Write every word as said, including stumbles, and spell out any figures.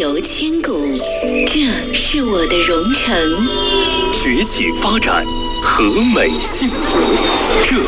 流千古，这是我的蓉城。 崛起发展，和美幸福，这